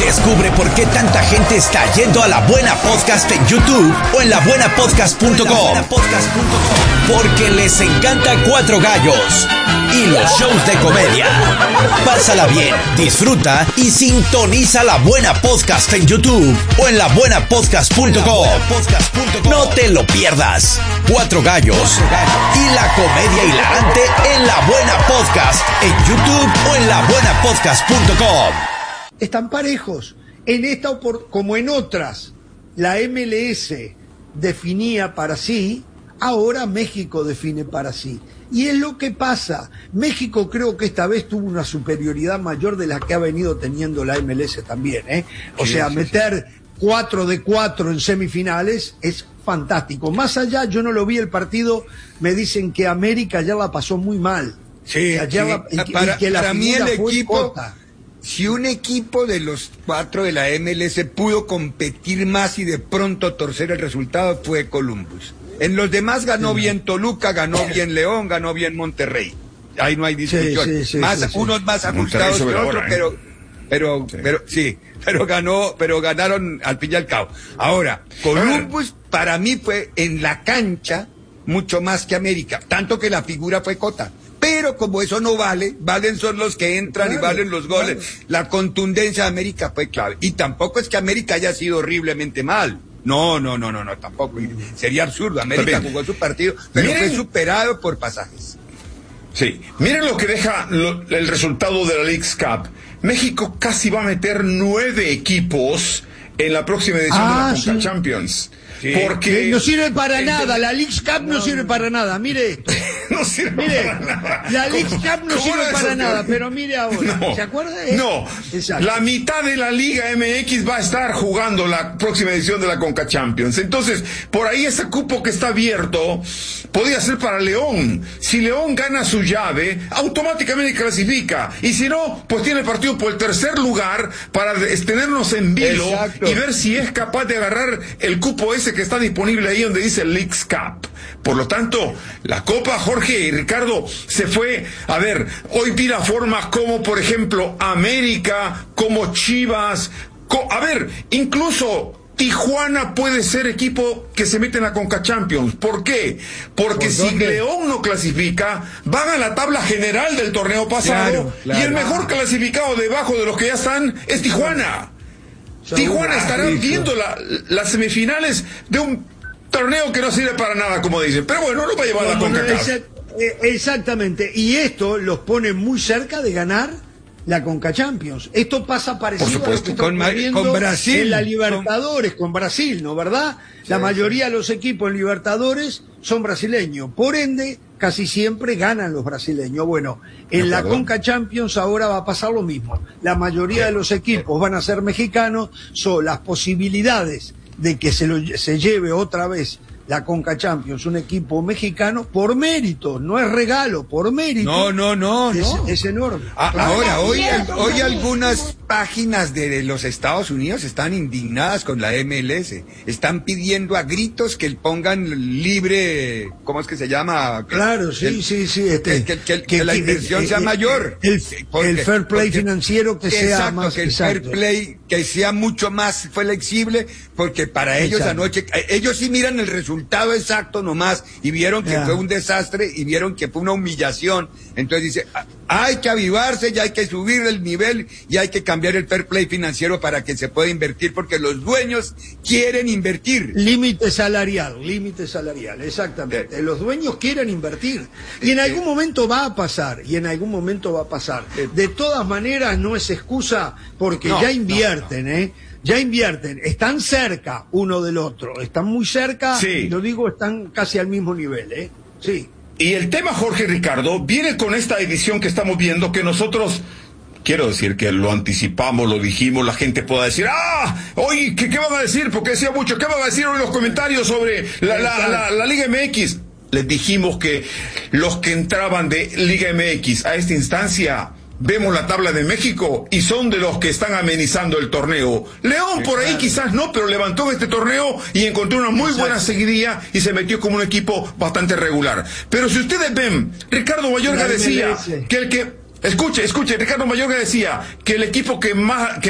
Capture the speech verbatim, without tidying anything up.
Descubre por qué tanta gente está yendo a La Buena Podcast en YouTube o en la buena podcast punto com. Porque les encanta Cuatro Gallos y los shows de comedia. Pásala bien, disfruta y sintoniza La Buena Podcast en YouTube o en la buena podcast punto com. No te lo pierdas. Cuatro Gallos y la comedia hilarante en La Buena Podcast en YouTube o en la buena podcast punto com. Están parejos. En esta como en otras, la M L S definía para sí, ahora México define para sí. Y es lo que pasa. México creo que esta vez tuvo una superioridad mayor de la que ha venido teniendo la M L S también, ¿eh? O sí, sea, sí, meter sí. cuatro de cuatro en semifinales es fantástico. Más allá, yo no lo vi el partido, me dicen que América ya la pasó muy mal. Sí, o sea, sí. La, y, para, y que la para mí el equipo... corta. Si un equipo de los cuatro de la M L S pudo competir más y de pronto torcer el resultado, fue Columbus. En los demás ganó sí. bien Toluca, ganó bien León, ganó bien Monterrey. Ahí no hay discusión. Sí, sí, sí, más, sí, sí. Unos más ajustados que otros, hora, ¿eh? pero, pero, sí. pero, sí, pero ganó, pero ganaron al fin y al cabo. Ahora, Columbus para mí fue en la cancha mucho más que América, tanto que la figura fue Cota. Pero como eso no vale, valen son los que entran claro, y valen los goles. Claro. La contundencia de América fue clave. Y tampoco es que América haya sido horriblemente mal. No, no, no, no, no, tampoco. Sería absurdo. América También. jugó su partido, pero Miren. fue superado por pasajes. Sí. Miren lo que deja lo, el resultado de la Leagues Cup. México casi va a meter nueve equipos en la próxima edición ah, de la Conca sí. Champions. Sí. Porque no sirve para nada, la Leagues Cup no, no sirve para nada, mire esto. No sirve mire, para nada. La Leagues Cup no sirve para nada, pero mire ahora, no, ¿se acuerda de eso? No, Exacto. La mitad de la Liga M X va a estar jugando la próxima edición de la Conca Champions. Entonces, por ahí ese cupo que está abierto podría ser para León. Si León gana su llave, automáticamente clasifica. Y si no, pues tiene partido por el tercer lugar para tenernos en vilo Exacto. y ver si es capaz de agarrar el cupo ese que está disponible ahí donde dice Leagues Cup. Por lo tanto, la Copa, Jorge y Ricardo, se fue, a ver, hoy tira formas como, por ejemplo, América, como Chivas, co- a ver, incluso Tijuana puede ser equipo que se mete en la Conca Champions. ¿Por qué? Porque si León no clasifica, van a la tabla general del torneo pasado, claro, claro. y el mejor clasificado debajo de los que ya están es Tijuana. Tijuana estará viendo la, las semifinales de un torneo que no sirve para nada, como dicen. Pero bueno, lo va a llevar no, a la CONCACAF. No, exactamente. Y esto los pone muy cerca de ganar la Conca Champions. Esto pasa parecido a lo que está con, con Brasil, en la Libertadores, con... con Brasil, ¿no? ¿Verdad? Sí, la mayoría sí. de los equipos en Libertadores son brasileños. Por ende, casi siempre ganan los brasileños. Bueno, en la Conca Champions ahora va a pasar lo mismo. La mayoría de los equipos van a ser mexicanos. Son las posibilidades de que se, lo, se lleve otra vez la Conca Champions, un equipo mexicano, por mérito, no es regalo, por mérito. No, no, no, es, no. Es enorme. A, ahora, hoy, hoy algunas páginas de, de los Estados Unidos están indignadas con la M L S. Están pidiendo a gritos que pongan libre, ¿cómo es que se llama? Claro, sí, el, sí, sí. Este, que, que, que, que la inversión sea mayor. El, porque, el fair play porque, financiero que sea exacto, más. Que el exacto. fair play que sea mucho más flexible, porque para ellos exacto. anoche, ellos sí miran el resultado exacto nomás y vieron que yeah. fue un desastre y vieron que fue una humillación. Entonces dice, hay que avivarse, ya hay que subir el nivel y hay que cambiar el fair play financiero para que se pueda invertir, porque los dueños quieren invertir. Límite salarial, límite salarial, exactamente. Eh. Los dueños quieren invertir y en algún momento va a pasar, y en algún momento va a pasar. De todas maneras no es excusa, porque no, ya invierten, no, no. ¿eh? Ya invierten, están cerca uno del otro, están muy cerca, sí. Lo digo, están casi al mismo nivel, ¿eh? Sí. Y el tema, Jorge y Ricardo, viene con esta edición que estamos viendo, que nosotros, quiero decir que lo anticipamos, lo dijimos, la gente pueda decir, ah, oye, ¿qué, qué van a decir? Porque decía mucho, ¿qué van a decir hoy los comentarios sobre la, la, la, la Liga M X? Les dijimos que los que entraban de Liga M X a esta instancia, vemos la tabla de México y son de los que están amenizando el torneo. León por ahí quizás no, pero levantó este torneo y encontró una muy buena seguidilla y se metió como un equipo bastante regular. Pero si ustedes ven, Ricardo Mayorga decía que el que... Escuche, escuche, Ricardo Mayorga decía que el equipo que más... Que